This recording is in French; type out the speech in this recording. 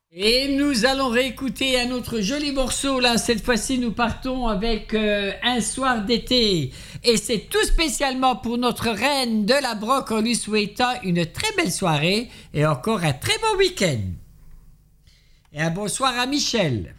Et nous allons réécouter un autre joli morceau là. Cette fois-ci, nous partons avec Un soir d'été. Et c'est tout spécialement pour notre reine de la broc en lui souhaitant une très belle soirée et encore un très bon week-end. Et un bonsoir à Michel.